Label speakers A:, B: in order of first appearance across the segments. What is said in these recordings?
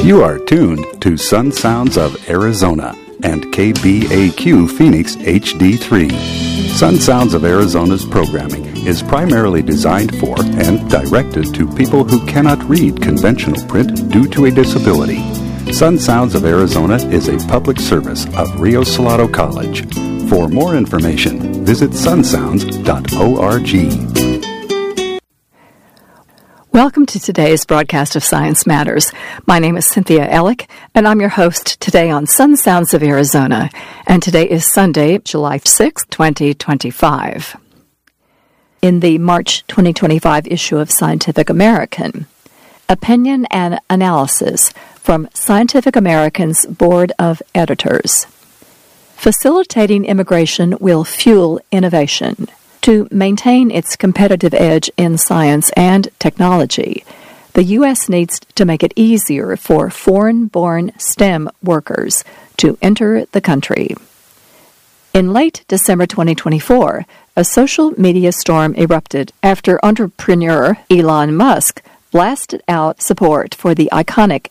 A: You are tuned to Sun Sounds of Arizona and KBAQ Phoenix HD3. Sun Sounds of Arizona's programming is primarily designed for and directed to people who cannot read conventional print due to a disability. Sun Sounds of Arizona is a public service of Rio Salado College. For more information, visit sunsounds.org.
B: Welcome to today's broadcast of Science Matters. My name is Cynthia Ellick, and I'm your host today on Sun Sounds of Arizona. And today is Sunday, July 6, 2025. In the March 2025 issue of Scientific American, opinion and analysis from Scientific American's Board of Editors. Facilitating immigration will fuel innovation. To maintain its competitive edge in science and technology, the U.S. needs to make it easier for foreign-born STEM workers to enter the country. In late December 2024, a social media storm erupted after entrepreneur Elon Musk blasted out support for the iconic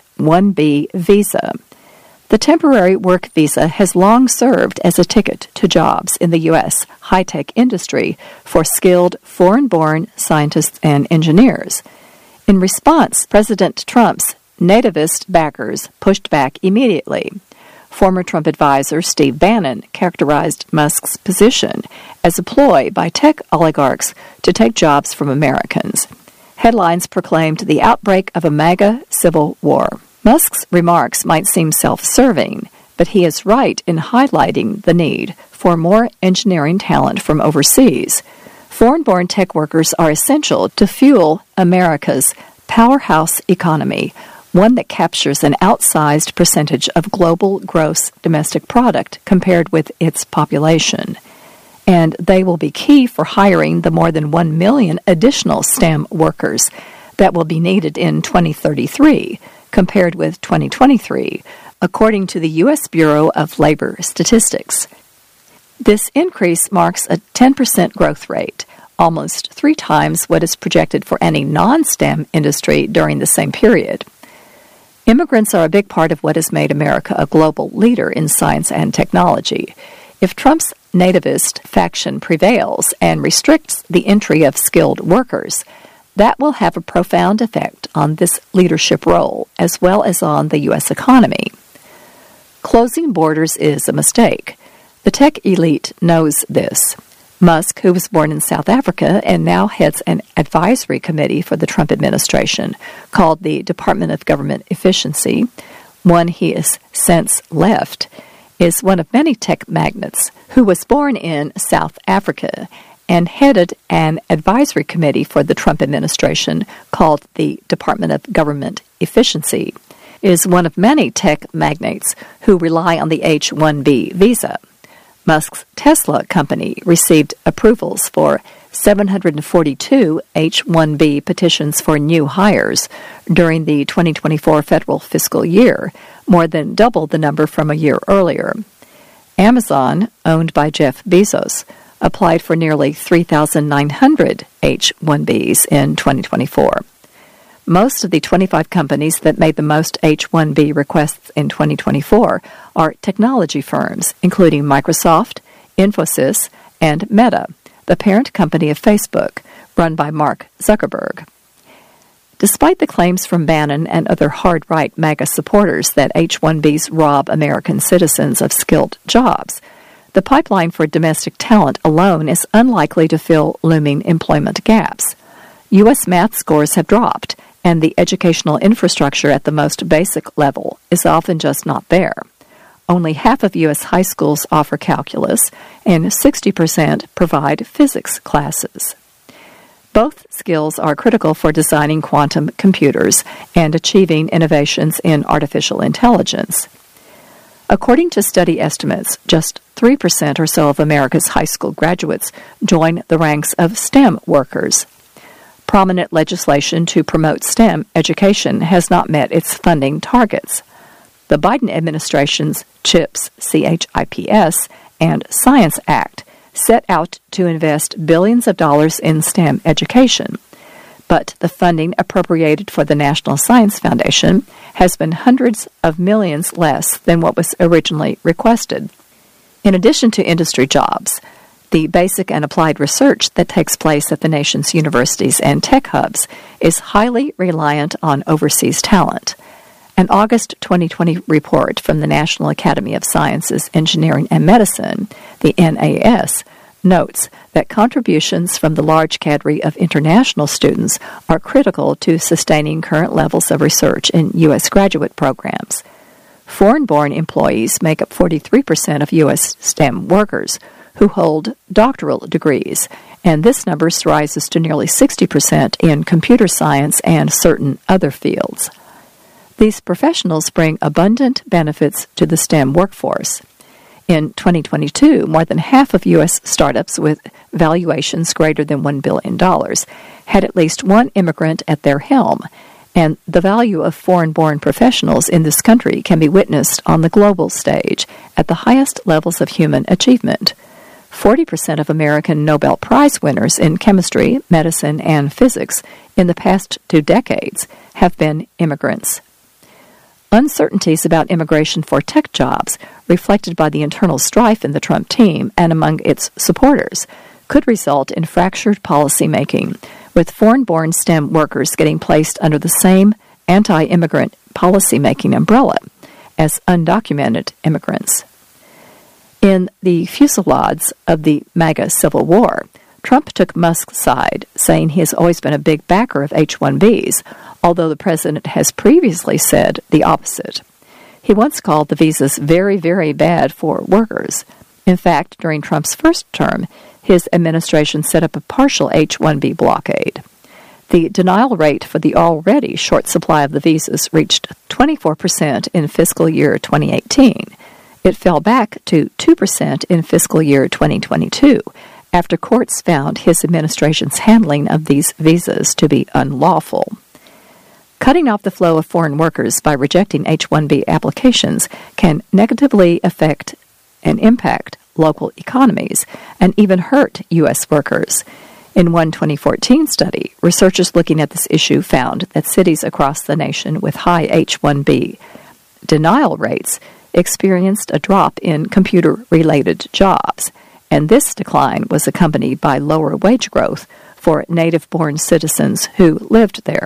B: H-1B visa. The temporary work visa has long served as a ticket to jobs in the U.S. high-tech industry for skilled foreign-born scientists and engineers. In response, President Trump's nativist backers pushed back immediately. Former Trump advisor Steve Bannon characterized Musk's position as a ploy by tech oligarchs to take jobs from Americans. Headlines proclaimed the outbreak of a MAGA civil war. Musk's remarks might seem self-serving, but he is right in highlighting the need for more engineering talent from overseas. Foreign-born tech workers are essential to fuel America's powerhouse economy, one that captures an outsized percentage of global gross domestic product compared with its population. And they will be key for hiring the more than 1 million additional STEM workers that will be needed in 2033, compared with 2023, according to the U.S. Bureau of Labor Statistics. This increase marks a 10% growth rate, almost 3 times what is projected for any non-STEM industry during the same period. Immigrants are a big part of what has made America a global leader in science and technology. If Trump's nativist faction prevails and restricts the entry of skilled workers, that will have a profound effect on this leadership role, as well as on the U.S. economy. Closing borders is a mistake. The tech elite knows this. Musk, who was born in South Africa and now heads an advisory committee for the Trump administration called the Department of Government Efficiency, one he has since left, is one of many tech magnates who was born in South Africa and headed an advisory committee for the Trump administration called the Department of Government Efficiency, is one of many tech magnates who rely on the H-1B visa. Musk's Tesla company received approvals for 742 H-1B petitions for new hires during the 2024 federal fiscal year, more than double the number from a year earlier. Amazon, owned by Jeff Bezos, applied for nearly 3,900 H-1Bs in 2024. Most of the 25 companies that made the most H-1B requests in 2024 are technology firms, including Microsoft, Infosys, and Meta, the parent company of Facebook, run by Mark Zuckerberg. Despite the claims from Bannon and other hard-right MAGA supporters that H-1Bs rob American citizens of skilled jobs, the pipeline for domestic talent alone is unlikely to fill looming employment gaps. U.S. math scores have dropped, and the educational infrastructure at the most basic level is often just not there. Only half of U.S. high schools offer calculus, and 60% provide physics classes. Both skills are critical for designing quantum computers and achieving innovations in artificial intelligence. According to study estimates, just 3% or so of America's high school graduates join the ranks of STEM workers. Prominent legislation to promote STEM education has not met its funding targets. The Biden administration's CHIPS, C-H-I-P-S, and Science Act set out to invest billions of dollars in STEM education. but the funding appropriated for the National Science Foundation has been hundreds of millions less than what was originally requested. In addition to industry jobs, the basic and applied research that takes place at the nation's universities and tech hubs is highly reliant on overseas talent. An August 2020 report from the National Academy of Sciences, Engineering, and Medicine, the NAS, notes that contributions from the large cadre of international students are critical to sustaining current levels of research in U.S. graduate programs. Foreign-born employees make up 43% of U.S. STEM workers who hold doctoral degrees, and this number rises to nearly 60% in computer science and certain other fields. These professionals bring abundant benefits to the STEM workforce. In 2022, more than half of U.S. startups with valuations greater than $1 billion had at least one immigrant at their helm, and the value of foreign-born professionals in this country can be witnessed on the global stage at the highest levels of human achievement. 40% of American Nobel Prize winners in chemistry, medicine, and physics in the past 2 decades have been immigrants. Uncertainties about immigration for tech jobs, reflected by the internal strife in the Trump team and among its supporters, could result in fractured policymaking, with foreign-born STEM workers getting placed under the same anti-immigrant policymaking umbrella as undocumented immigrants. In the fusillades of the MAGA Civil War, Trump took Musk's side, saying he has always been a big backer of H-1Bs, although the president has previously said the opposite. He once called the visas very, very bad for workers. In fact, during Trump's first term, his administration set up a partial H-1B blockade. The denial rate for the already short supply of the visas reached 24% in fiscal year 2018. It fell back to 2% in fiscal year 2022, after courts found his administration's handling of these visas to be unlawful. Cutting off the flow of foreign workers by rejecting H-1B applications can negatively affect and impact local economies and even hurt U.S. workers. In one 2014 study, researchers looking at this issue found that cities across the nation with high H-1B denial rates experienced a drop in computer-related jobs, and this decline was accompanied by lower wage growth for native-born citizens who lived there.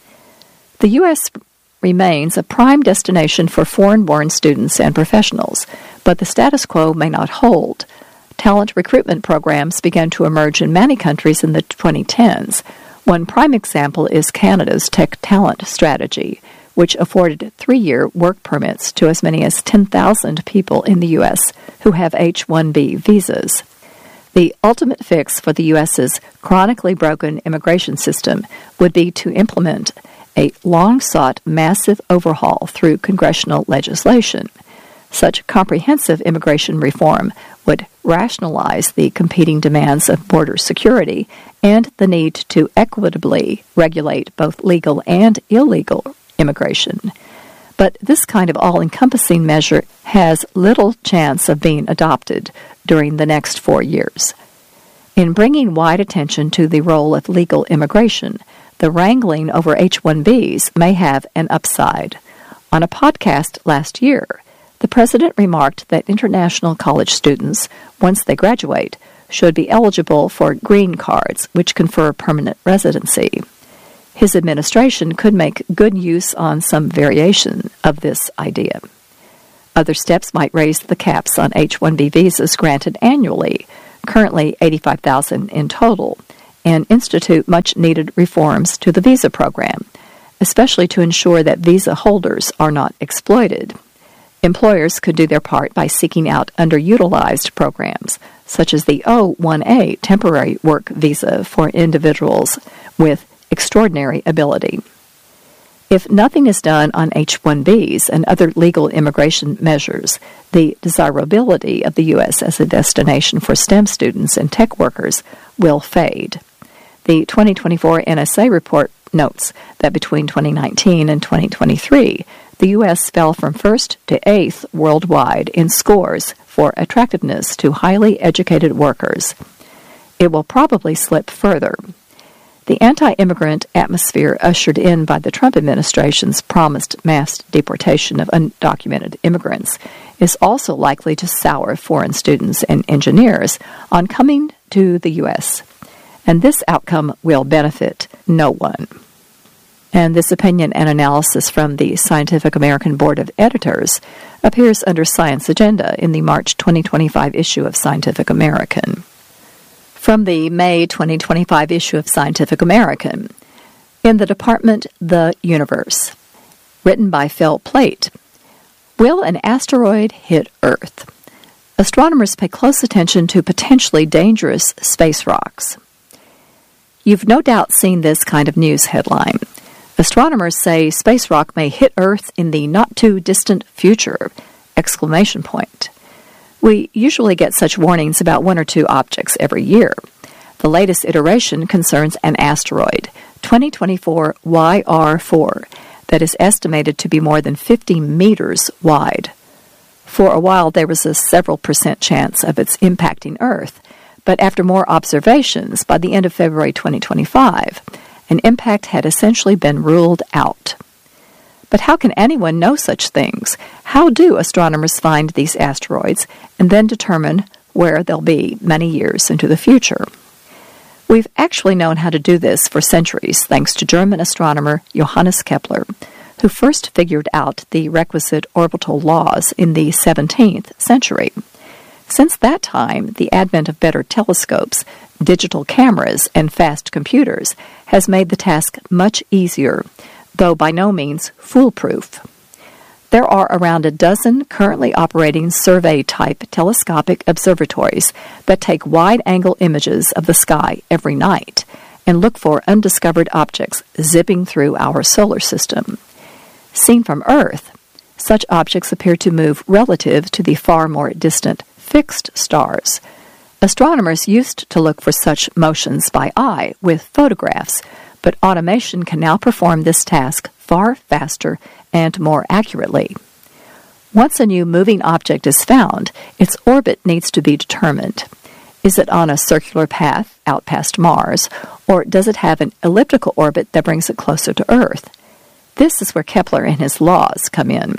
B: The U.S. remains a prime destination for foreign-born students and professionals, but the status quo may not hold. Talent recruitment programs began to emerge in many countries in the 2010s. One prime example is Canada's Tech Talent Strategy, which afforded 3-year work permits to as many as 10,000 people in the U.S. who have H-1B visas. The ultimate fix for the U.S.'s chronically broken immigration system would be to implement a long-sought massive overhaul through congressional legislation. Such comprehensive immigration reform would rationalize the competing demands of border security and the need to equitably regulate both legal and illegal immigration. But this kind of all-encompassing measure has little chance of being adopted during the next 4 years. In bringing wide attention to the role of legal immigration, the wrangling over H-1Bs may have an upside. On a podcast last year, the president remarked that international college students, once they graduate, should be eligible for green cards, which confer permanent residency. His administration could make good use on some variation of this idea. Other steps might raise the caps on H-1B visas granted annually, currently 85,000 in total, and institute much-needed reforms to the visa program, especially to ensure that visa holders are not exploited. Employers could do their part by seeking out underutilized programs, such as the O-1A temporary work visa for individuals with extraordinary ability. If nothing is done on H-1Bs and other legal immigration measures, the desirability of the U.S. as a destination for STEM students and tech workers will fade. The 2024 NSA report notes that between 2019 and 2023, the U.S. fell from 1st to 8th worldwide in scores for attractiveness to highly educated workers. It will probably slip further. The anti-immigrant atmosphere ushered in by the Trump administration's promised mass deportation of undocumented immigrants is also likely to sour foreign students and engineers on coming to the U.S., and this outcome will benefit no one. And this opinion and analysis from the Scientific American Board of Editors appears under Science Agenda in the March 2025 issue of Scientific American. From the May 2025 issue of Scientific American, in the department The Universe, written by Phil Plait, will an asteroid hit Earth? Astronomers pay close attention to potentially dangerous space rocks. You've no doubt seen this kind of news headline. Astronomers say space rock may hit Earth in the not-too-distant future! ! We usually get such warnings about one or two objects every year. The latest iteration concerns an asteroid, 2024 YR4, that is estimated to be more than 50 meters wide. For a while, there was a several % chance of its impacting Earth, but after more observations, by the end of February 2025, an impact had essentially been ruled out. But how can anyone know such things? How do astronomers find these asteroids and then determine where they'll be many years into the future? We've actually known how to do this for centuries, thanks to German astronomer Johannes Kepler, who first figured out the requisite orbital laws in the 17th century. Since that time, the advent of better telescopes, digital cameras, and fast computers has made the task much easier, though by no means foolproof. There are around a dozen currently operating survey-type telescopic observatories that take wide-angle images of the sky every night and look for undiscovered objects zipping through our solar system. Seen from Earth, such objects appear to move relative to the far more distant fixed stars. Astronomers used to look for such motions by eye with photographs, but automation can now perform this task far faster and more accurately. Once a new moving object is found, its orbit needs to be determined. Is it on a circular path out past Mars, or does it have an elliptical orbit that brings it closer to Earth? This is where Kepler and his laws come in.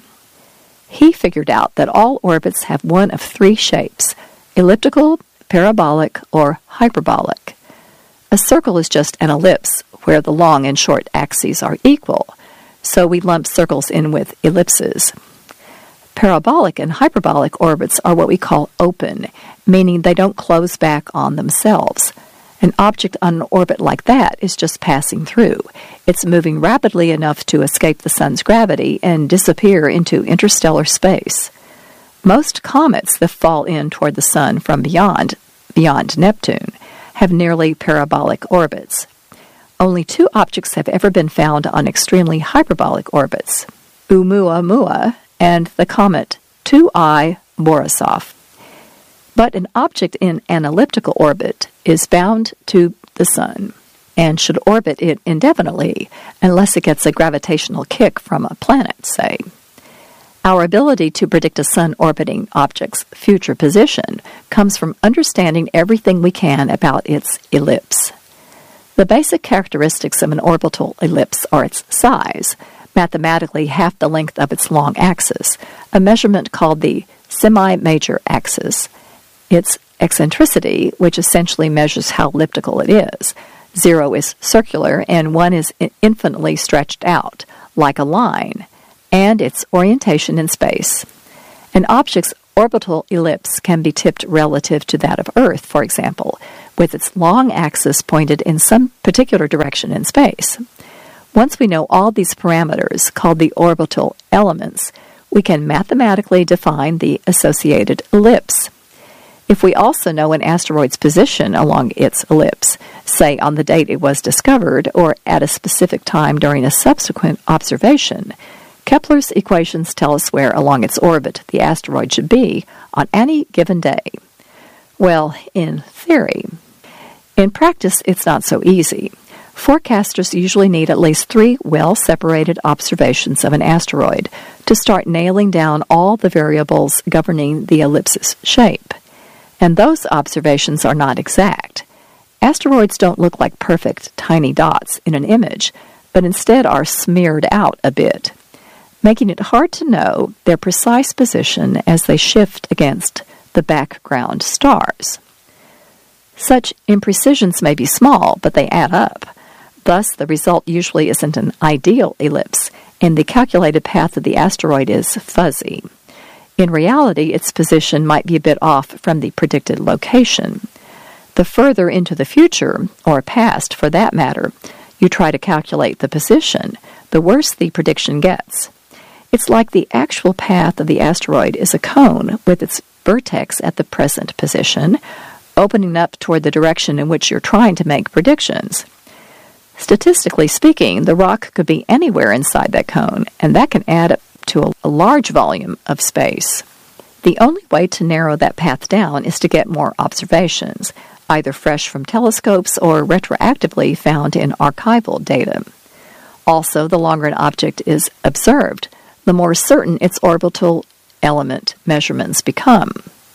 B: He figured out that all orbits have one of three shapes: elliptical, parabolic, or hyperbolic. A circle is just an ellipse where the long and short axes are equal, so we lump circles in with ellipses. Parabolic and hyperbolic orbits are what we call open, meaning they don't close back on themselves. An object on an orbit like that is just passing through. It's moving rapidly enough to escape the sun's gravity and disappear into interstellar space. Most comets that fall in toward the sun from beyond Neptune, have nearly parabolic orbits. Only two objects have ever been found on extremely hyperbolic orbits: Oumuamua and the comet 2I Borisov. But an object in an elliptical orbit is bound to the sun and should orbit it indefinitely unless it gets a gravitational kick from a planet, say. Our ability to predict a sun-orbiting object's future position comes from understanding everything we can about its ellipse. The basic characteristics of an orbital ellipse are its size, mathematically half the length of its long axis, a measurement called the semi-major axis, its eccentricity, which essentially measures how elliptical it is. 0 is circular, and 1 is infinitely stretched out, like a line, and its orientation in space. An object's orbital ellipse can be tipped relative to that of Earth, for example, with its long axis pointed in some particular direction in space. Once we know all these parameters, called the orbital elements, we can mathematically define the associated ellipse. If we also know an asteroid's position along its ellipse, say on the date it was discovered or at a specific time during a subsequent observation, Kepler's equations tell us where along its orbit the asteroid should be on any given day. Well, in theory. In practice, it's not so easy. Forecasters usually need at least 3 well-separated observations of an asteroid to start nailing down all the variables governing the ellipse's shape. And those observations are not exact. Asteroids don't look like perfect, tiny dots in an image, but instead are smeared out a bit, making it hard to know their precise position as they shift against the background stars. Such imprecisions may be small, but they add up. Thus, the result usually isn't an ideal ellipse, and the calculated path of the asteroid is fuzzy. In reality, its position might be a bit off from the predicted location. The further into the future, or past for that matter, you try to calculate the position, the worse the prediction gets. It's like the actual path of the asteroid is a cone with its vertex at the present position, opening up toward the direction in which you're trying to make predictions. Statistically speaking, the rock could be anywhere inside that cone, and that can add up to a large volume of space. The only way to narrow that path down is to get more observations, either fresh from telescopes or retroactively found in archival data. Also, the longer an object is observed, the more certain its orbital element measurements become.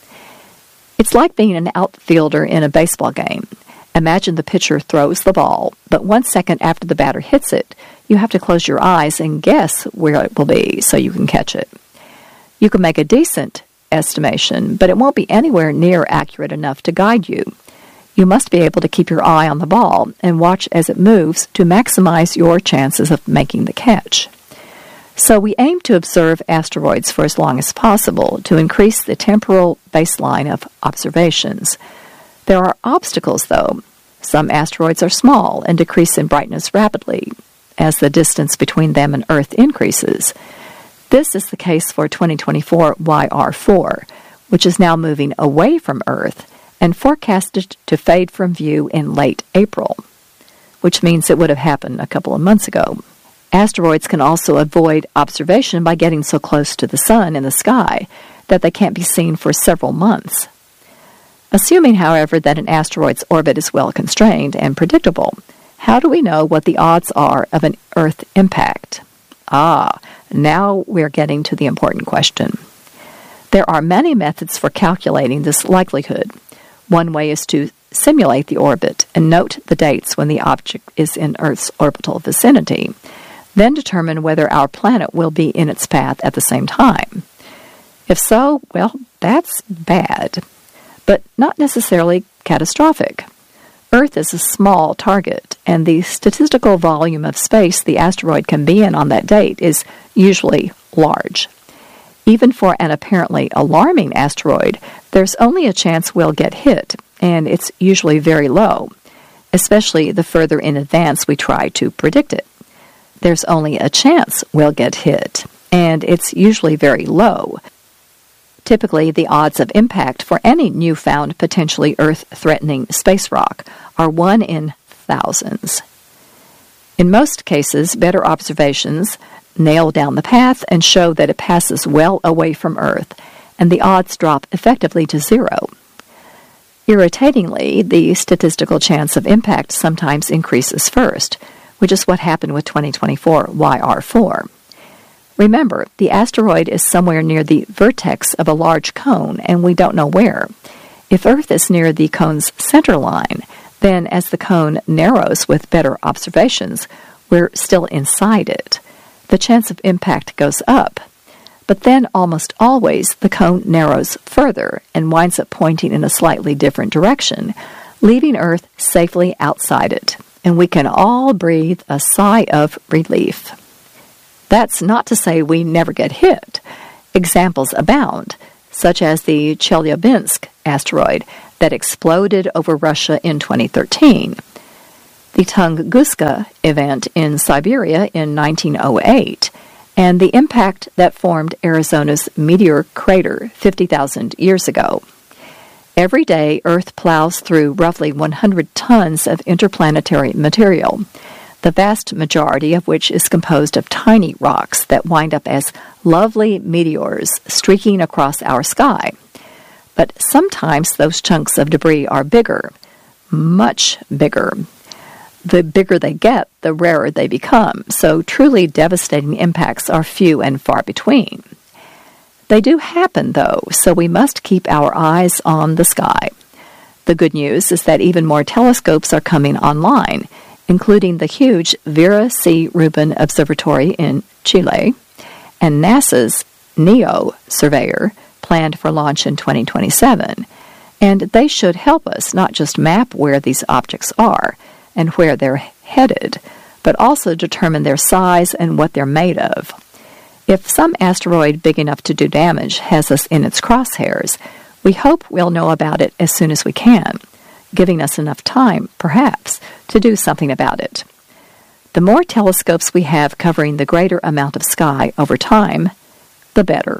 B: It's like being an outfielder in a baseball game. Imagine the pitcher throws the ball, but 1 second after the batter hits it, you have to close your eyes and guess where it will be so you can catch it. You can make a decent estimation, but it won't be anywhere near accurate enough to guide you. You must be able to keep your eye on the ball and watch as it moves to maximize your chances of making the catch. So we aim to observe asteroids for as long as possible to increase the temporal baseline of observations. There are obstacles, though. Some asteroids are small and decrease in brightness rapidly as the distance between them and Earth increases. This is the case for 2024 YR4, which is now moving away from Earth and forecasted to fade from view in late April, which means it would have happened a couple of months ago. Asteroids can also avoid observation by getting so close to the Sun in the sky that they can't be seen for several months. Assuming, however, that an asteroid's orbit is well constrained and predictable, how do we know what the odds are of an Earth impact? Now we're getting to the important question. There are many methods for calculating this likelihood. One way is to simulate the orbit and note the dates when the object is in Earth's orbital vicinity, then determine whether our planet will be in its path at the same time. If so, well, that's bad, but not necessarily catastrophic. Earth is a small target, and the statistical volume of space the asteroid can be in on that date is usually large. Even for an apparently alarming asteroid, there's only a chance we'll get hit, and it's usually very low, especially the further in advance we try to predict it. There's only a chance we'll get hit, and it's usually very low. Typically, the odds of impact for any newfound potentially Earth-threatening space rock are 1 in thousands. In most cases, better observations nail down the path and show that it passes well away from Earth, and the odds drop effectively to 0. Irritatingly, the statistical chance of impact sometimes increases first, which is what happened with 2024 YR4. Remember, the asteroid is somewhere near the vertex of a large cone, and we don't know where. If Earth is near the cone's center line, then as the cone narrows with better observations, we're still inside it. The chance of impact goes up. But then almost always the cone narrows further and winds up pointing in a slightly different direction, leaving Earth safely outside it, and we can all breathe a sigh of relief. That's not to say we never get hit. Examples abound, such as the Chelyabinsk asteroid that exploded over Russia in 2013, the Tunguska event in Siberia in 1908, and the impact that formed Arizona's meteor crater 50,000 years ago. Every day, Earth plows through roughly 100 tons of interplanetary material, the vast majority of which is composed of tiny rocks that wind up as lovely meteors streaking across our sky. But sometimes those chunks of debris are bigger, much bigger. The bigger they get, the rarer they become, so truly devastating impacts are few and far between. They do happen, though, so we must keep our eyes on the sky. The good news is that even more telescopes are coming online, including the huge Vera C. Rubin Observatory in Chile and NASA's NEO surveyor, planned for launch in 2027. And they should help us not just map where these objects are and where they're headed, but also determine their size and what they're made of. If some asteroid big enough to do damage has us in its crosshairs, we hope we'll know about it as soon as we can, giving us enough time, perhaps, to do something about it. The more telescopes we have covering the greater amount of sky over time, the better.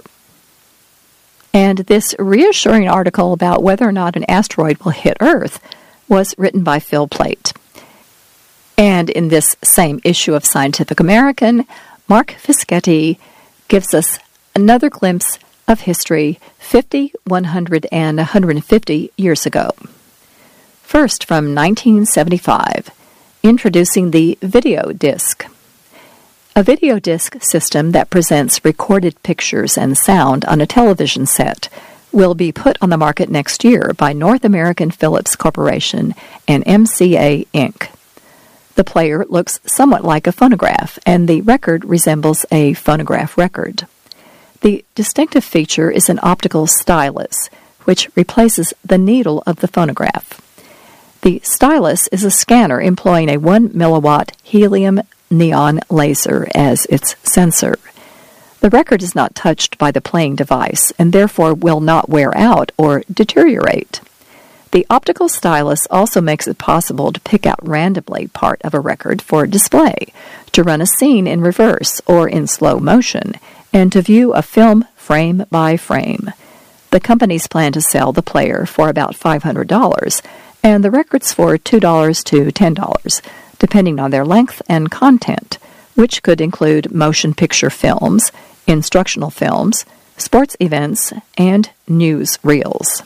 B: And this reassuring article about whether or not an asteroid will hit Earth was written by Phil Plait. And in this same issue of Scientific American, Mark Fischetti gives us another glimpse of history 50, 100, and 150 years ago. First, from 1975, introducing the video disc. A video disc system that presents recorded pictures and sound on a television set will be put on the market next year by North American Philips Corporation and MCA Inc. The player looks somewhat like a phonograph, and the record resembles a phonograph record. The distinctive feature is an optical stylus, which replaces the needle of the phonograph. The stylus is a scanner employing a 1 milliwatt helium neon laser as its sensor. The record is not touched by the playing device and therefore will not wear out or deteriorate. The optical stylus also makes it possible to pick out randomly part of a record for display, to run a scene in reverse or in slow motion, and to view a film frame by frame. The companies plan to sell the player for about $500 and the records for $2 to $10, depending on their length and content, which could include motion picture films, instructional films, sports events, and news reels.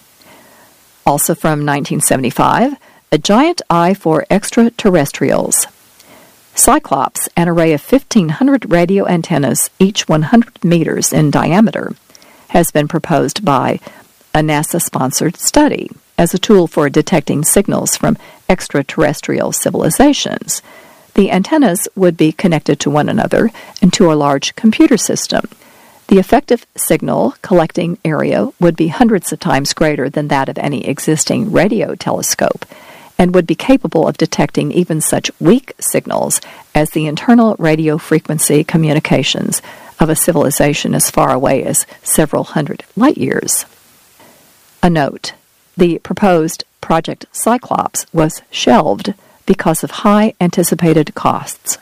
B: Also from 1975, a giant eye for extraterrestrials. Cyclops, an array of 1,500 radio antennas, each 100 meters in diameter, has been proposed by a NASA-sponsored study as a tool for detecting signals from extraterrestrial civilizations. The antennas would be connected to one another and to a large computer system. The effective signal collecting area would be hundreds of times greater than that of any existing radio telescope, and would be capable of detecting even such weak signals as the internal radio frequency communications of a civilization as far away as several hundred light years. A note: the proposed Project Cyclops was shelved because of high anticipated costs.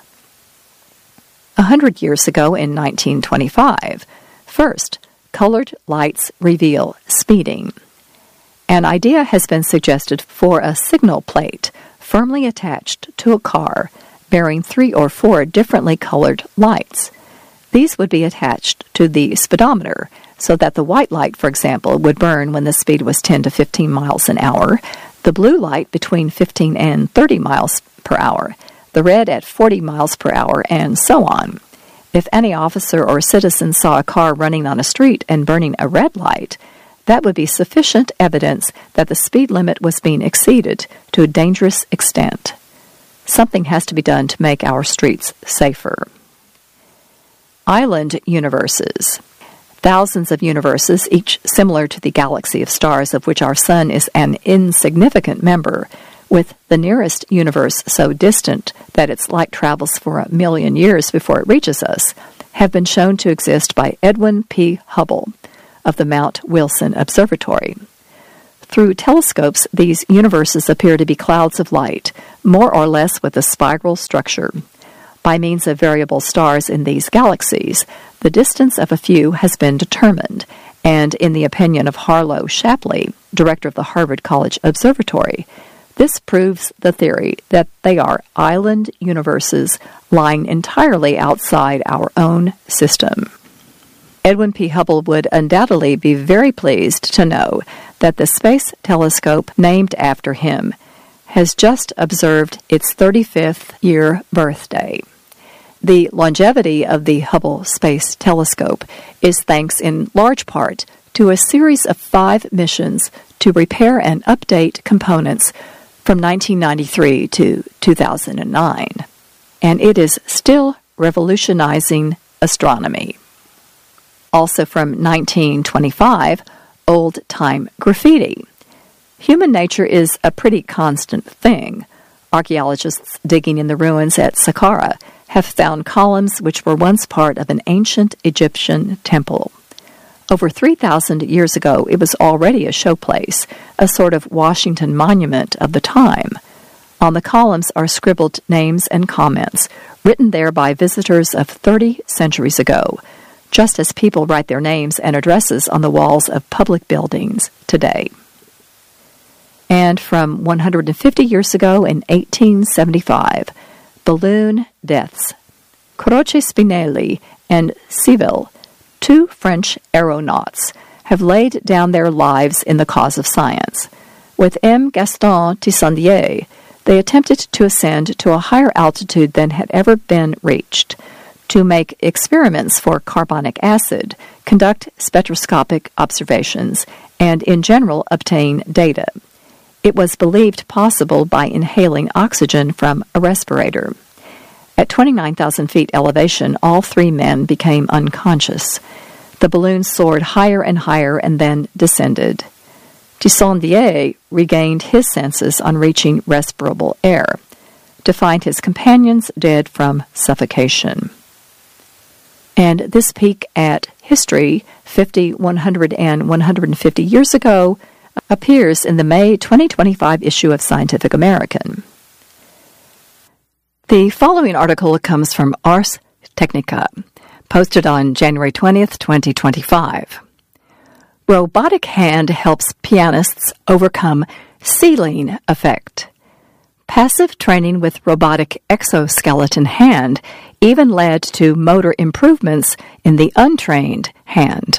B: 100 years ago in 1925, first, colored lights reveal speeding. An idea has been suggested for a signal plate firmly attached to a car bearing 3 or 4 differently colored lights. These would be attached to the speedometer so that the white light, for example, would burn when the speed was 10 to 15 miles an hour, the blue light between 15 and 30 miles per hour, the red at 40 miles per hour, and so on. If any officer or citizen saw a car running on a street and burning a red light, that would be sufficient evidence that the speed limit was being exceeded to a dangerous extent. Something has to be done to make our streets safer. Island universes. Thousands of universes, each similar to the galaxy of stars of which our Sun is an insignificant member, with the nearest universe so distant that its light travels for 1 million years before it reaches us, have been shown to exist by Edwin P. Hubble of the Mount Wilson Observatory. Through telescopes, these universes appear to be clouds of light, more or less with a spiral structure. By means of variable stars in these galaxies, the distance of a few has been determined, and in the opinion of Harlow Shapley, director of the Harvard College Observatory, this proves the theory that they are island universes lying entirely outside our own system. Edwin P. Hubble would undoubtedly be very pleased to know that the space telescope named after him has just observed its 35th year birthday. The longevity of the Hubble Space Telescope is thanks in large part to a series of 5 missions to repair and update components from 1993 to 2009, and it is still revolutionizing astronomy. Also from 1925, old-time graffiti. Human nature is a pretty constant thing. Archaeologists digging in the ruins at Saqqara have found columns which were once part of an ancient Egyptian temple. Over 3,000 years ago, it was already a showplace, a sort of Washington monument of the time. On the columns are scribbled names and comments, written there by visitors of 30 centuries ago, just as people write their names and addresses on the walls of public buildings today. And from 150 years ago in 1875, balloon deaths. Croce Spinelli and Civil, two French aeronauts, have laid down their lives in the cause of science. With M. Gaston Tissandier, they attempted to ascend to a higher altitude than had ever been reached, to make experiments for carbonic acid, conduct spectroscopic observations, and in general obtain data. It was believed possible by inhaling oxygen from a respirator. At 29,000 feet elevation, all three men became unconscious. The balloon soared higher and higher and then descended. Tissandier regained his senses on reaching respirable air, to find his companions dead from suffocation. And this peek at history, 50, 100, and 150 years ago, appears in the May 2025 issue of Scientific American. The following article comes from Ars Technica, posted on January 20th, 2025. Robotic hand helps pianists overcome ceiling effect. Passive training with robotic exoskeleton hand even led to motor improvements in the untrained hand.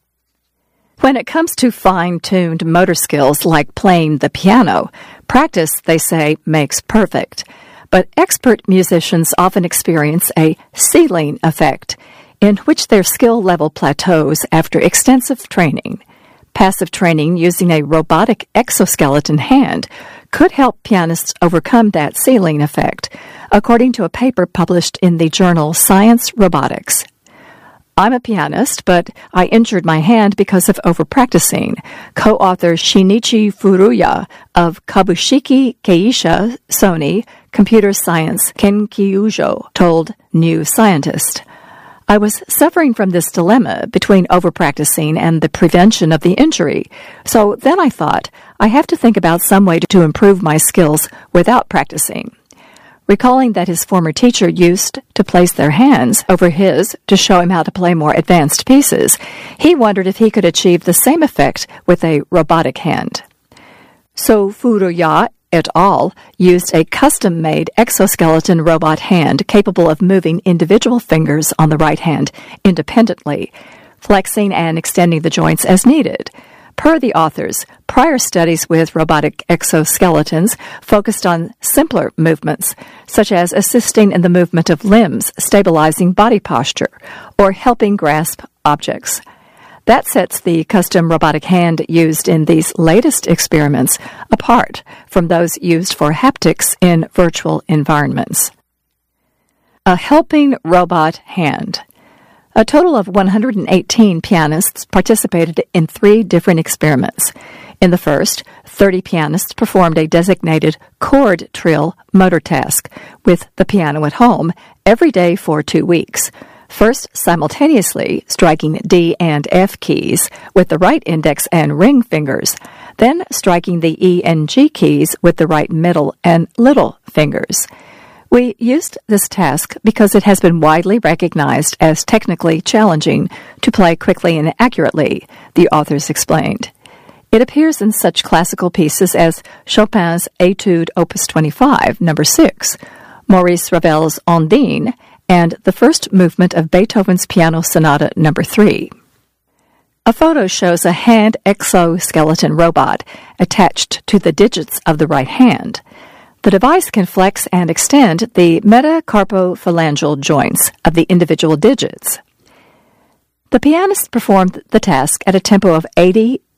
B: When it comes to fine-tuned motor skills like playing the piano, practice, they say, makes perfect. But expert musicians often experience a ceiling effect, in which their skill level plateaus after extensive training. Passive training using a robotic exoskeleton hand could help pianists overcome that ceiling effect, according to a paper published in the journal Science Robotics. I'm a pianist, but I injured my hand because of overpracticing, co-author Shinichi Furuya of Kabushiki Keisha Sony Computer Science Kenkyujo told New Scientist. I was suffering from this dilemma between overpracticing and the prevention of the injury. So then I thought, I have to think about some way to improve my skills without practicing. Recalling that his former teacher used to place their hands over his to show him how to play more advanced pieces, he wondered if he could achieve the same effect with a robotic hand. So Furuya et al. Used a custom-made exoskeleton robot hand capable of moving individual fingers on the right hand independently, flexing and extending the joints as needed. Per the authors, prior studies with robotic exoskeletons focused on simpler movements, such as assisting in the movement of limbs, stabilizing body posture, or helping grasp objects. That sets the custom robotic hand used in these latest experiments apart from those used for haptics in virtual environments. A helping robot hand. A total of 118 pianists participated in 3 different experiments. In the first, 30 pianists performed a designated chord trill motor task with the piano at home every day for 2 weeks. First, simultaneously striking D and F keys with the right index and ring fingers, then striking the E and G keys with the right middle and little fingers. We used this task because it has been widely recognized as technically challenging to play quickly and accurately, the authors explained. It appears in such classical pieces as Chopin's Etude Opus 25, No. 6, Maurice Ravel's Ondine, and the first movement of Beethoven's Piano Sonata No. 3. A photo shows a hand exoskeleton robot attached to the digits of the right hand. The device can flex and extend the metacarpophalangeal joints of the individual digits. The pianist performed the task at a tempo of 80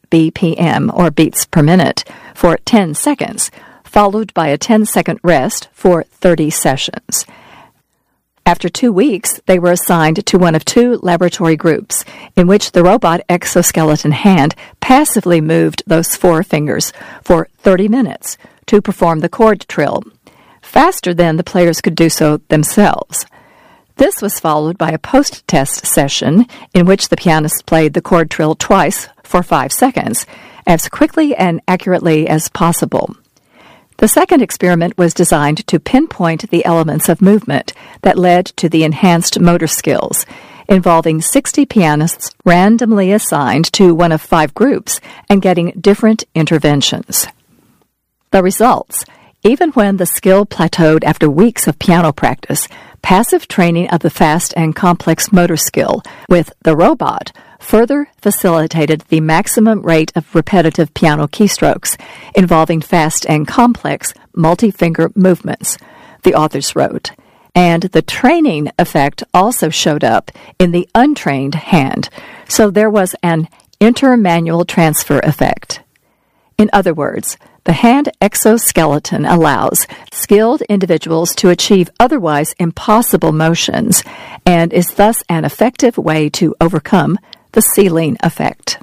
B: BPM, or beats per minute, for 10 seconds, followed by a 10-second rest for 30 sessions. After 2 weeks, they were assigned to one of 2 laboratory groups in which the robot exoskeleton hand passively moved those 4 fingers for 30 minutes to perform the chord trill, faster than the players could do so themselves. This was followed by a post-test session in which the pianist played the chord trill twice for 5 seconds, as quickly and accurately as possible. The second experiment was designed to pinpoint the elements of movement that led to the enhanced motor skills, involving 60 pianists randomly assigned to one of 5 groups and getting different interventions. The results: even when the skill plateaued after weeks of piano practice, passive training of the fast and complex motor skill with the robot further facilitated the maximum rate of repetitive piano keystrokes involving fast and complex multi-finger movements, the authors wrote. And the training effect also showed up in the untrained hand, so there was an intermanual transfer effect. In other words, the hand exoskeleton allows skilled individuals to achieve otherwise impossible motions and is thus an effective way to overcome the ceiling effect.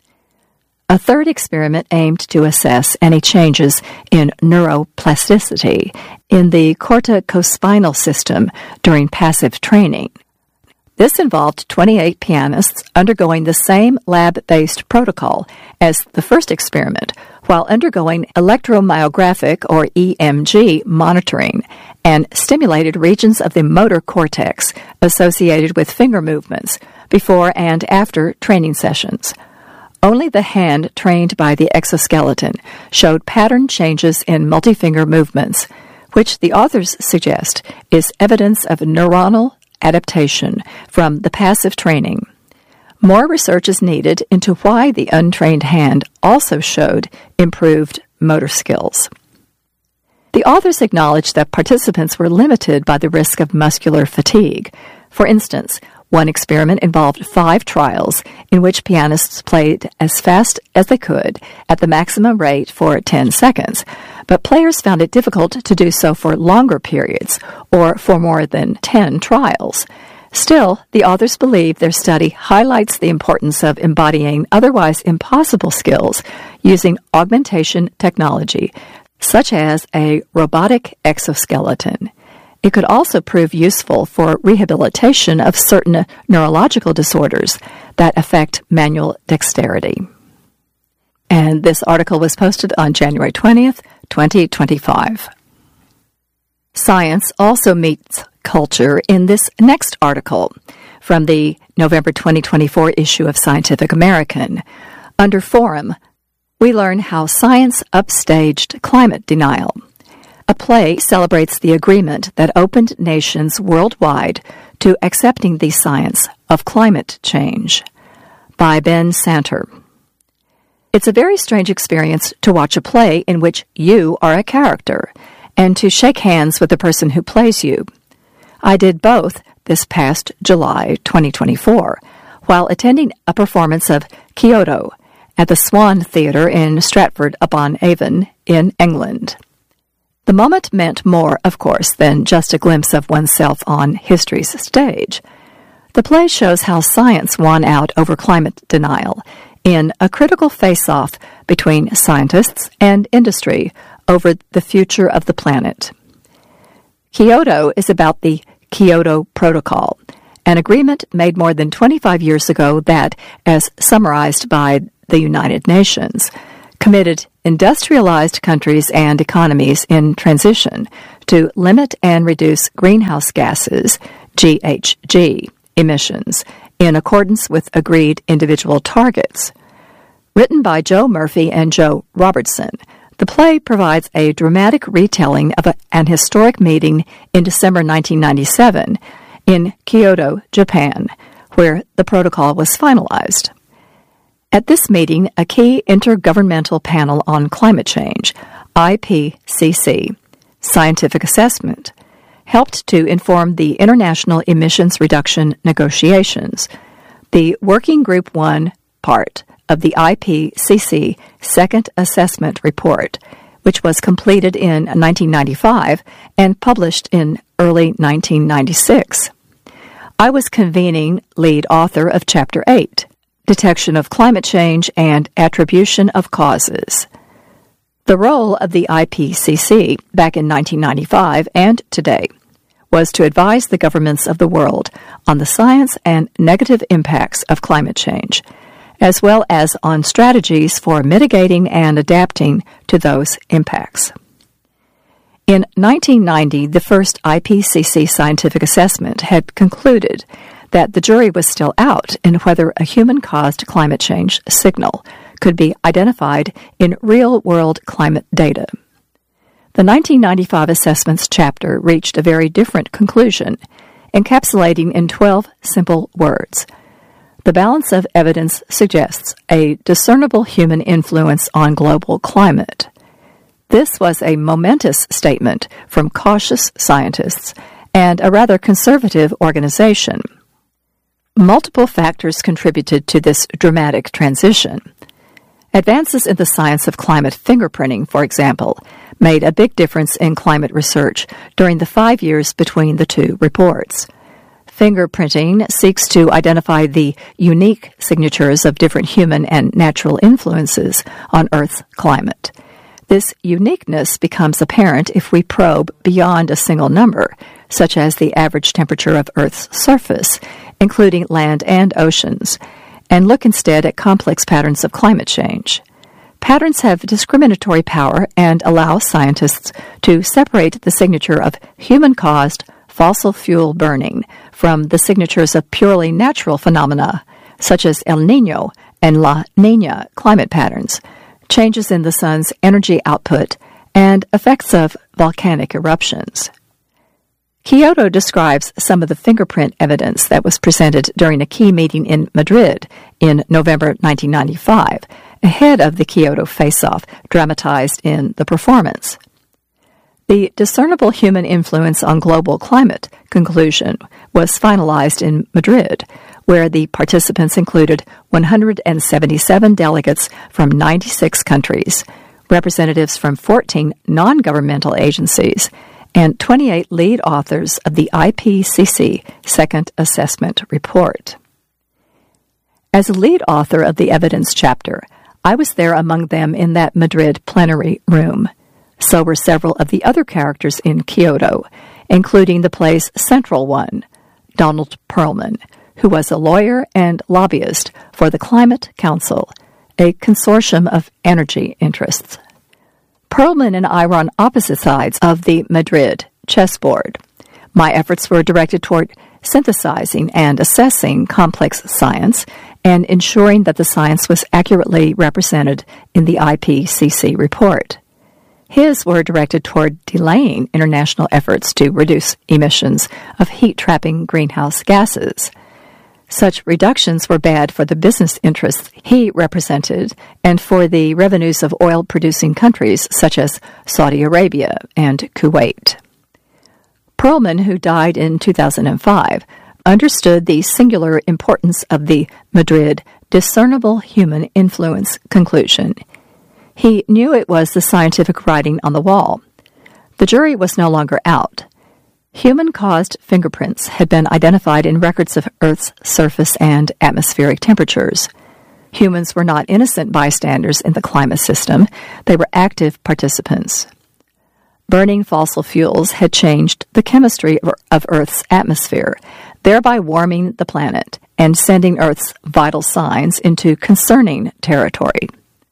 B: A third experiment aimed to assess any changes in neuroplasticity in the corticospinal system during passive training. This involved 28 pianists undergoing the same lab-based protocol as the first experiment, while undergoing electromyographic, or EMG, monitoring and stimulated regions of the motor cortex associated with finger movements before and after training sessions. Only the hand trained by the exoskeleton showed pattern changes in multi-finger movements, which the authors suggest is evidence of neuronal adaptation from the passive training. More research is needed into why the untrained hand also showed improved motor skills. The authors acknowledged that participants were limited by the risk of muscular fatigue. For instance, one experiment involved 5 trials in which pianists played as fast as they could at the maximum rate for 10 seconds, but players found it difficult to do so for longer periods or for more than 10 trials. Still, the authors believe their study highlights the importance of embodying otherwise impossible skills using augmentation technology, such as a robotic exoskeleton. It could also prove useful for rehabilitation of certain neurological disorders that affect manual dexterity. And this article was posted on January 20th, 2025. Science also meets culture in this next article from the November 2024 issue of Scientific American. Under Forum, we learn how science upstaged climate denial. A play celebrates the agreement that opened nations worldwide to accepting the science of climate change. By Ben Santer. It's a very strange experience to watch a play in which you are a character and to shake hands with the person who plays you. I did both this past July 2024 while attending a performance of Kyoto at the Swan Theatre in Stratford-upon-Avon in England. The moment meant more, of course, than just a glimpse of oneself on history's stage. The play shows how science won out over climate denial in a critical face-off between scientists and industry over the future of the planet. Kyoto is about the Kyoto Protocol, an agreement made more than 25 years ago that, as summarized by the United Nations, committed industrialized countries and economies in transition to limit and reduce greenhouse gases, GHG, emissions in accordance with agreed individual targets. Written by Joe Murphy and Joe Robertson, the play provides a dramatic retelling of an historic meeting in December 1997 in Kyoto, Japan, where the protocol was finalized. At this meeting, a key intergovernmental panel on climate change, IPCC, scientific assessment, helped to inform the international emissions reduction negotiations. The Working Group 1 part of the IPCC Second Assessment Report, which was completed in 1995 and published in early 1996. I was convening lead author of Chapter 8, Detection of Climate Change and Attribution of Causes. The role of the IPCC back in 1995 and today was to advise the governments of the world on the science and negative impacts of climate change, as well as on strategies for mitigating and adapting to those impacts. In 1990, the first IPCC scientific assessment had concluded that the jury was still out in whether a human-caused climate change signal could be identified in real-world climate data. The 1995 assessments chapter reached a very different conclusion, encapsulating in 12 simple words. The balance of evidence suggests a discernible human influence on global climate. This was a momentous statement from cautious scientists and a rather conservative organization. Multiple factors contributed to this dramatic transition. Advances in the science of climate fingerprinting, for example, made a big difference in climate research during the 5 years between the two reports. Fingerprinting seeks to identify the unique signatures of different human and natural influences on Earth's climate. This uniqueness becomes apparent if we probe beyond a single number, such as the average temperature of Earth's surface, including land and oceans, and look instead at complex patterns of climate change. Patterns have discriminatory power and allow scientists to separate the signature of human-caused fossil fuel burning from the signatures of purely natural phenomena, such as El Niño and La Niña climate patterns, changes in the sun's energy output, and effects of volcanic eruptions. Kyoto describes some of the fingerprint evidence that was presented during a key meeting in Madrid in November 1995, ahead of the Kyoto face-off dramatized in the performance. The discernible human influence on global climate conclusion was finalized in Madrid, where the participants included 177 delegates from 96 countries, representatives from 14 non-governmental agencies, and 28 lead authors of the IPCC Second Assessment Report. As a lead author of the evidence chapter, I was there among them in that Madrid plenary room. So were several of the other characters in Kyoto, including the play's central one, Donald Perlman, who was a lawyer and lobbyist for the Climate Council, a consortium of energy interests. Perlman and I were on opposite sides of the Madrid chessboard. My efforts were directed toward synthesizing and assessing complex science and ensuring that the science was accurately represented in the IPCC report. His were directed toward delaying international efforts to reduce emissions of heat-trapping greenhouse gases. Such reductions were bad for the business interests he represented and for the revenues of oil-producing countries such as Saudi Arabia and Kuwait. Perlman, who died in 2005, understood the singular importance of the Madrid discernible human influence conclusion. He knew it was the scientific writing on the wall. The jury was no longer out. Human-caused fingerprints had been identified in records of Earth's surface and atmospheric temperatures. Humans were not innocent bystanders in the climate system. They were active participants. Burning fossil fuels had changed the chemistry of Earth's atmosphere, thereby warming the planet and sending Earth's vital signs into concerning territory.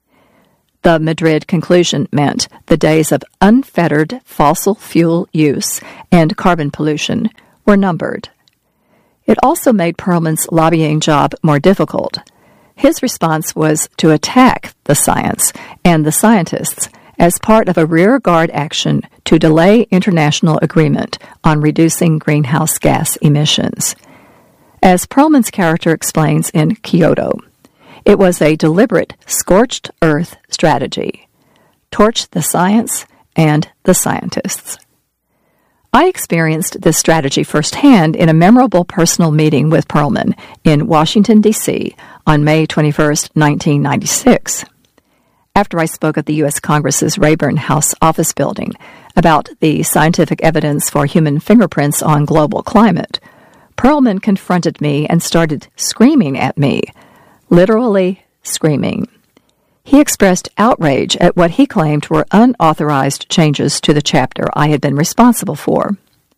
B: The Madrid conclusion meant the days of unfettered fossil fuel use and carbon pollution were numbered. It also made Perlman's lobbying job more difficult. His response was to attack the science and the scientists as part of a rearguard action to delay international agreement on reducing greenhouse gas emissions. As Perlman's character explains in Kyoto, it was a deliberate scorched earth strategy. Torch the science and the scientists. I experienced this strategy firsthand in a memorable personal meeting with Perlman in Washington, D.C. on May 21, 1996. After I spoke at the U.S. Congress's Rayburn House office building about the scientific evidence for human fingerprints on global climate, Perlman confronted me and started screaming at me, literally screaming. He expressed outrage at what he claimed were unauthorized changes to the chapter I had been responsible for.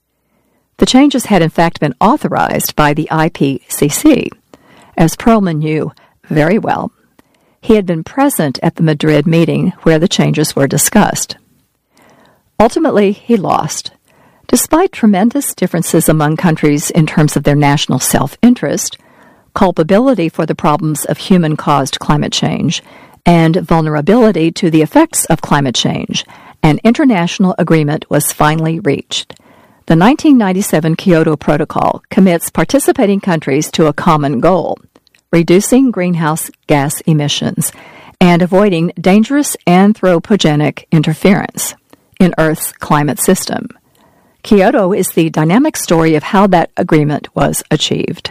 B: The changes had in fact been authorized by the IPCC, as Perlman knew very well. He had been present at the Madrid meeting where the changes were discussed. Ultimately, he lost. Despite tremendous differences among countries in terms of their national self-interest, culpability for the problems of human-caused climate change, and vulnerability to the effects of climate change, an international agreement was finally reached. The 1997 Kyoto Protocol commits participating countries to a common goal, reducing greenhouse gas emissions and avoiding dangerous anthropogenic interference in Earth's climate system. Kyoto is the dynamic story of how that agreement was achieved.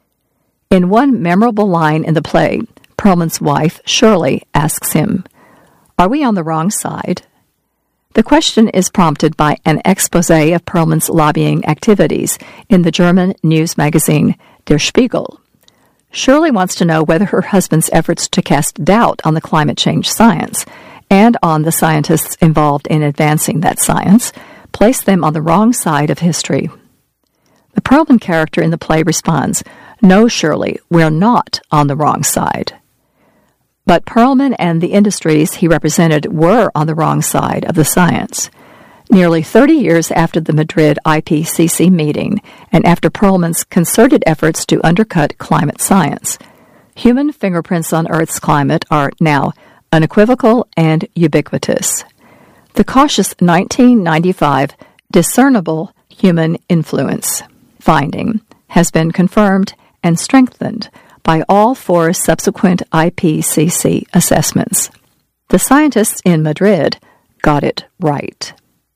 B: In one memorable line in the play, Perlman's wife, Shirley, asks him, "Are we on the wrong side?" The question is prompted by an exposé of Perlman's lobbying activities in the German news magazine Der Spiegel. Shirley wants to know whether her husband's efforts to cast doubt on the climate change science and on the scientists involved in advancing that science place them on the wrong side of history. The Perlman character in the play responds, "No, Shirley, we're not on the wrong side." But Perlman and the industries he represented were on the wrong side of the science. Nearly 30 years after the Madrid IPCC meeting, and after Perlman's concerted efforts to undercut climate science, human fingerprints on Earth's climate are now unequivocal and ubiquitous. The cautious 1995 discernible human influence finding has been confirmed and strengthened by all 4 subsequent IPCC assessments. The scientists in Madrid got it right.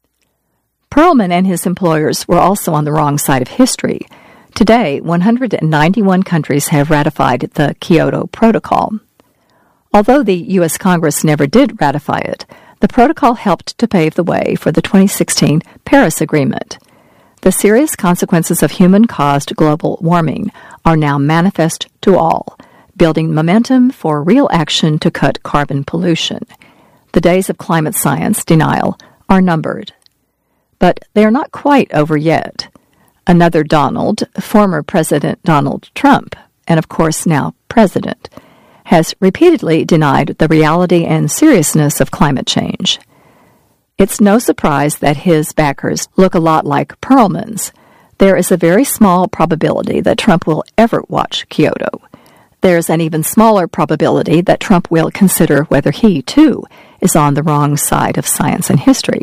B: Perlman and his employers were also on the wrong side of history. Today, 191 countries have ratified the Kyoto Protocol. Although the U.S. Congress never did ratify it, the protocol helped to pave the way for the 2016 Paris Agreement. The serious consequences of human-caused global warming are now manifest to all, building momentum for real action to cut carbon pollution. The days of climate science denial are numbered. But they are not quite over yet. Another Donald, former President Donald Trump, and of course now President, has repeatedly denied the reality and seriousness of climate change. It's no surprise that his backers look a lot like Perlman's. There is a very small probability that Trump will ever watch Kyoto. There's an even smaller probability that Trump will consider whether he, too, is on the wrong side of science and history.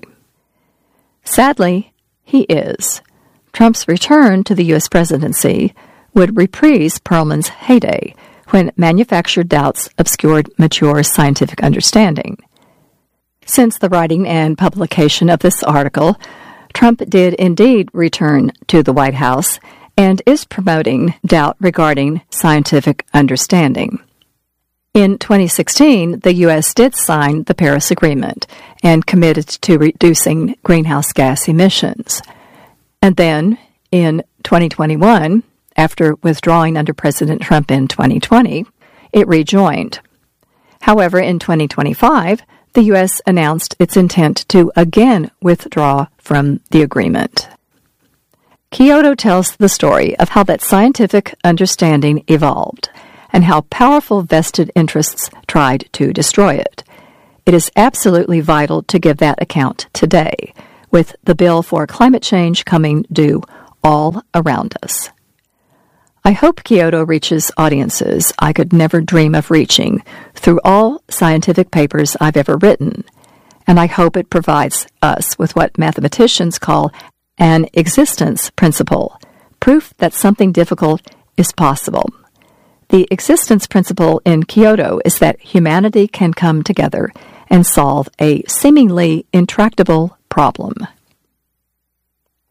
B: Sadly, he is. Trump's return to the U.S. presidency would reprise Perlman's heyday, when manufactured doubts obscured mature scientific understanding. Since the writing and publication of this article, Trump did indeed return to the White House and is promoting doubt regarding scientific understanding. In 2016, the U.S. did sign the Paris Agreement and committed to reducing greenhouse gas emissions. And then, in 2021, after withdrawing under President Trump in 2020, it rejoined. However, in 2025, the U.S. announced its intent to again withdraw from the agreement. Kyoto tells the story of how that scientific understanding evolved and how powerful vested interests tried to destroy it. It is absolutely vital to give that account today, with the bill for climate change coming due all around us. I hope Kyoto reaches audiences I could never dream of reaching through all scientific papers I've ever written, and I hope it provides us with what mathematicians call an existence principle, proof that something difficult is possible. The existence principle in Kyoto is that humanity can come together and solve a seemingly intractable problem.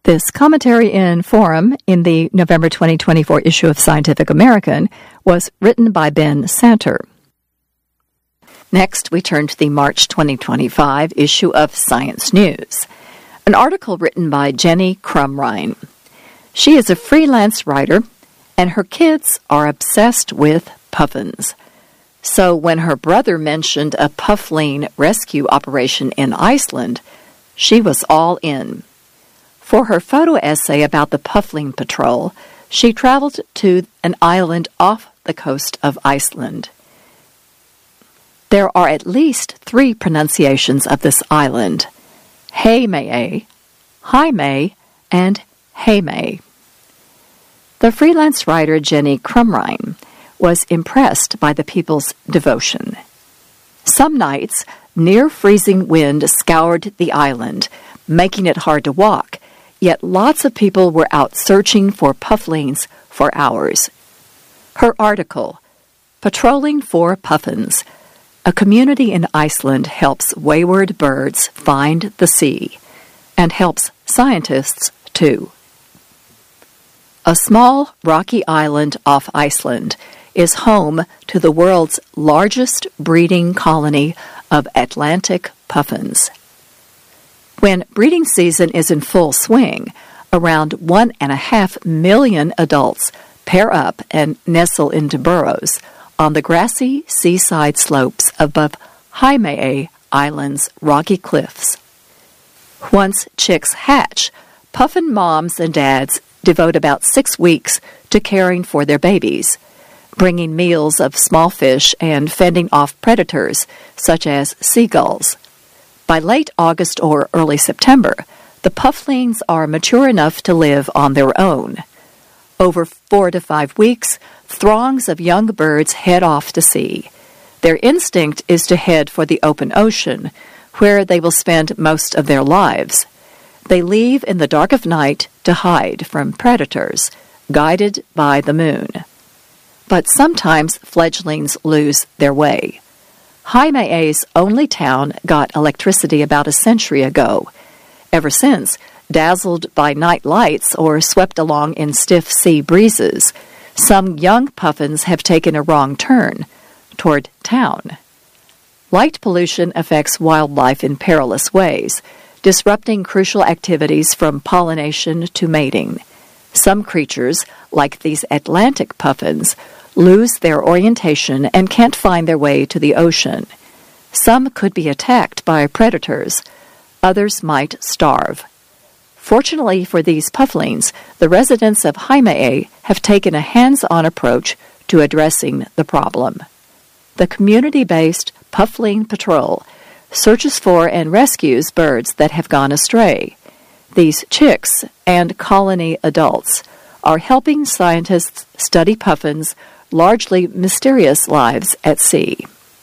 B: This commentary in Forum in the November 2024 issue of Scientific American was written by Ben Santer. Next, we turn to the March 2025 issue of Science News, an article written by Jenny Crumrine. She is a freelance writer, and her kids are obsessed with puffins. So when her brother mentioned a puffling rescue operation in Iceland, she was all in. For her photo essay about the Puffling Patrol, she traveled to an island off the coast of Iceland. There are at least 3 pronunciations of this island: Heimaey, Highmay, and Heimay. The freelance writer Jenny Crumrine was impressed by the people's devotion. Some nights, near freezing wind scoured the island, making it hard to walk, yet lots of people were out searching for pufflings for hours. Her article, Patrolling for Puffins, a community in Iceland helps wayward birds find the sea, and helps scientists too. A small rocky island off Iceland is home to the world's largest breeding colony of Atlantic puffins. When breeding season is in full swing, around 1.5 million adults pair up and nestle into burrows on the grassy seaside slopes above Heimaey Island's rocky cliffs. Once chicks hatch, puffin moms and dads devote about 6 weeks to caring for their babies, bringing meals of small fish and fending off predators such as seagulls. By late August or early September, the pufflings are mature enough to live on their own. Over 4 to 5 weeks, throngs of young birds head off to sea. Their instinct is to head for the open ocean, where they will spend most of their lives. They leave in the dark of night to hide from predators, guided by the moon. But sometimes fledglings lose their way. Heimaey's only town got electricity about a century ago. Ever since, dazzled by night lights or swept along in stiff sea breezes, some young puffins have taken a wrong turn toward town. Light pollution affects wildlife in perilous ways, disrupting crucial activities from pollination to mating. Some creatures, like these Atlantic puffins, lose their orientation and can't find their way to the ocean. Some could be attacked by predators. Others might starve. Fortunately for these pufflings, the residents of Heimaey have taken a hands-on approach to addressing the problem. The community-based Puffling Patrol searches for and rescues birds that have gone astray. These chicks and colony adults are helping scientists study puffins' largely mysterious lives at sea.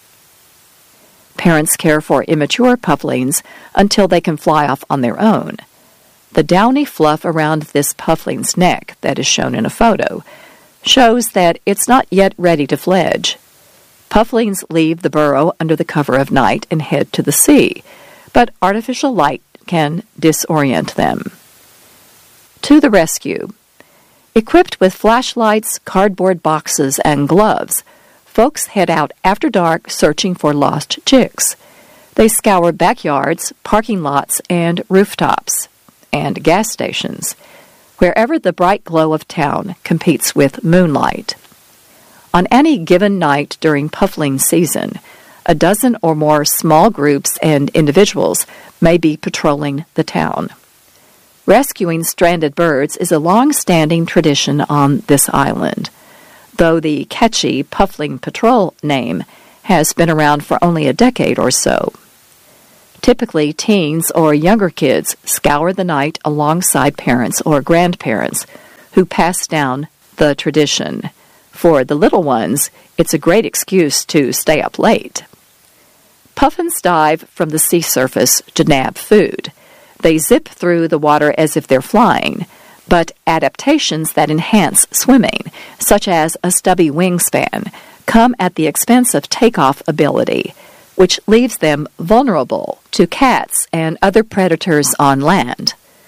B: Parents care for immature pufflings until they can fly off on their own. The downy fluff around this puffling's neck that is shown in a photo shows that it's not yet ready to fledge. Pufflings leave the burrow under the cover of night and head to the sea, but artificial light can disorient them. To the rescue. Equipped with flashlights, cardboard boxes, and gloves, folks head out after dark searching for lost chicks. They scour backyards, parking lots, and rooftops, and gas stations, wherever the bright glow of town competes with moonlight. On any given night during puffling season, a dozen or more small groups and individuals may be patrolling the town. Rescuing stranded birds is a long-standing tradition on this island, though the catchy Puffling Patrol name has been around for only a decade or so. Typically, teens or younger kids scour the night alongside parents or grandparents who pass down the tradition. For the little ones, it's a great excuse to stay up late. Puffins dive from the sea surface to nab food. They zip through the water as if they're flying, but adaptations that enhance swimming, such as a stubby wingspan, come at the expense of takeoff ability, which leaves them vulnerable to cats and other predators on land.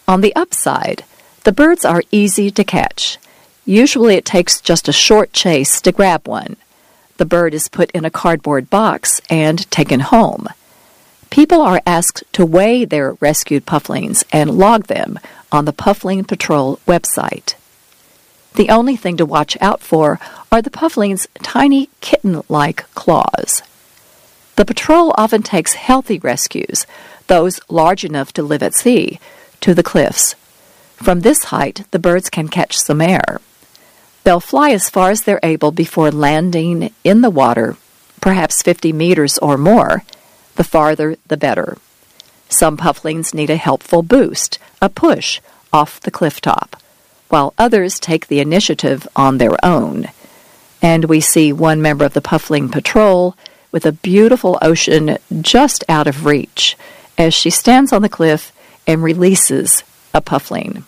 B: On the upside, the birds are easy to catch. Usually it takes just a short chase to grab one. The bird is put in a cardboard box and taken home. People are asked to weigh their rescued pufflings and log them on the Puffling Patrol website. The only thing to watch out for are the pufflings' tiny kitten-like claws. The patrol often takes healthy rescues, those large enough to live at sea, to the cliffs. From this height, the birds can catch some air. They'll fly as far as they're able before landing in the water, perhaps 50 meters or more. The farther, the better. Some pufflings need a helpful boost, a push, off the cliff top, while others take the initiative on their own. And we see one member of the Puffling Patrol with a beautiful ocean just out of reach as she stands on the cliff and releases a puffling.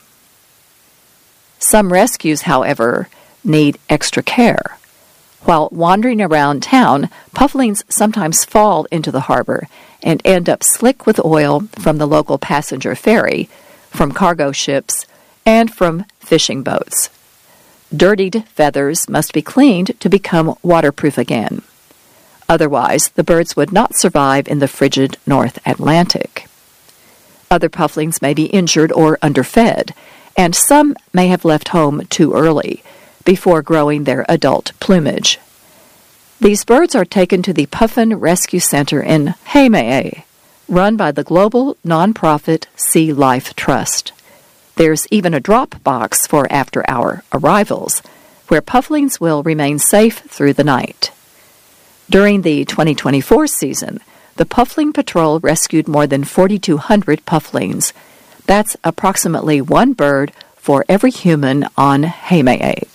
B: Some rescues, however, need extra care. While wandering around town, pufflings sometimes fall into the harbor and end up slick with oil from the local passenger ferry, from cargo ships, and from fishing boats. Dirtied feathers must be cleaned to become waterproof again. Otherwise, the birds would not survive in the frigid North Atlantic. Other pufflings may be injured or underfed, and some may have left home too early, before growing their adult plumage. These birds are taken to the Puffin Rescue Center in Heimaey, run by the global nonprofit Sea Life Trust. There's even a drop box for after-hour arrivals, where pufflings will remain safe through the night. During the 2024 season, the Puffling Patrol rescued more than 4,200 pufflings. That's approximately one bird for every human on Heimaey.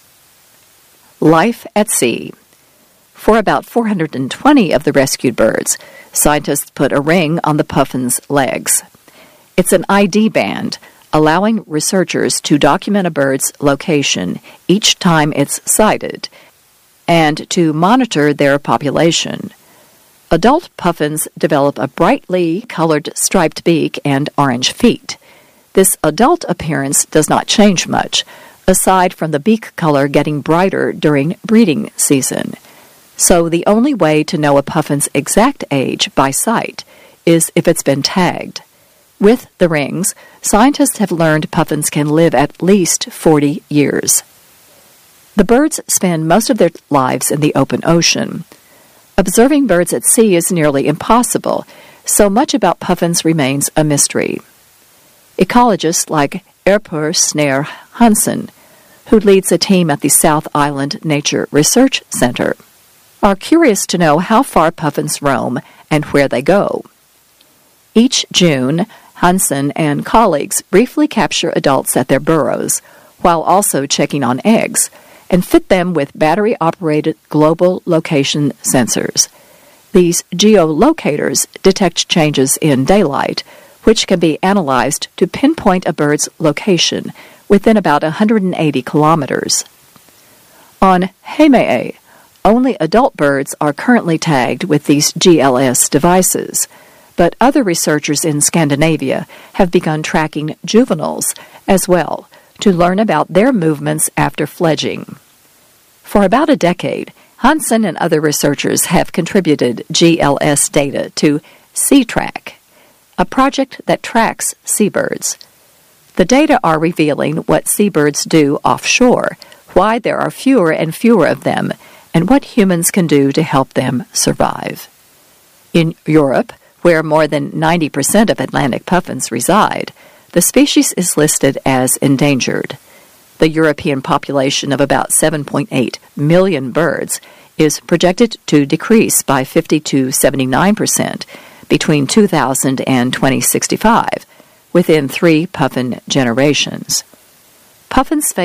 B: Life at sea. For about 420 of the rescued birds, scientists put a ring on the puffin's legs. It's an ID band, allowing researchers to document a bird's location each time it's sighted, and to monitor their population. Adult puffins develop a brightly colored striped beak and orange feet. This adult appearance does not change much, aside from the beak color getting brighter during breeding season. So the only way to know a puffin's exact age by sight is if it's been tagged. With the rings, scientists have learned puffins can live at least 40 years. The birds spend most of their lives in the open ocean. Observing birds at sea is nearly impossible, so much about puffins remains a mystery. Ecologists like Erpur Snare Hansen, who leads a team at the South Island Nature Research Center, are curious to know how far puffins roam and where they go. Each June, Hansen and colleagues briefly capture adults at their burrows, while also checking on eggs, and fit them with battery-operated global location sensors. These geolocators detect changes in daylight, which can be analyzed to pinpoint a bird's location within about 180 kilometers. On Heimaey, only adult birds are currently tagged with these GLS devices, but other researchers in Scandinavia have begun tracking juveniles as well to learn about their movements after fledging. For about a decade, Hansen and other researchers have contributed GLS data to SeaTrack, a project that tracks seabirds. The data are revealing what seabirds do offshore, why there are fewer and fewer of them, and what humans can do to help them survive. In Europe, where more than 90% of Atlantic puffins reside, the species is listed as endangered. The European population of about 7.8 million birds is projected to decrease by 50 to 79% between 2000 and 2065, within 3 puffin generations. Puffins face